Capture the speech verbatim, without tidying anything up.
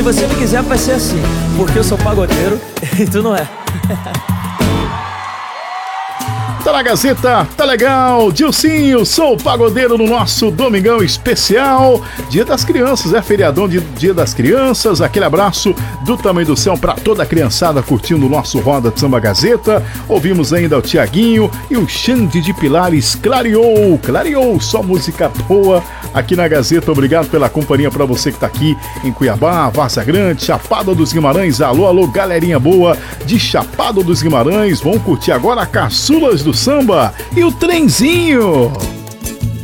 se você não quiser, vai ser assim, porque eu sou pagodeiro e tu não é. Tá na Gazeta, tá legal. Dilcinho, sou pagodeiro no nosso Domingão Especial. Dia das Crianças, é feriadão de Dia das Crianças. Aquele abraço do tamanho do céu pra toda a criançada curtindo o nosso Roda de Samba Gazeta. Ouvimos ainda o Tiaguinho e o Xande de Pilares. Clareou, clareou, só música boa aqui na Gazeta. Obrigado pela companhia pra você que tá aqui em Cuiabá, Várzea Grande, Chapada dos Guimarães. Alô, alô, galerinha boa de Chapada dos Guimarães. Vamos curtir agora Caçulas do Samba e o Trenzinho.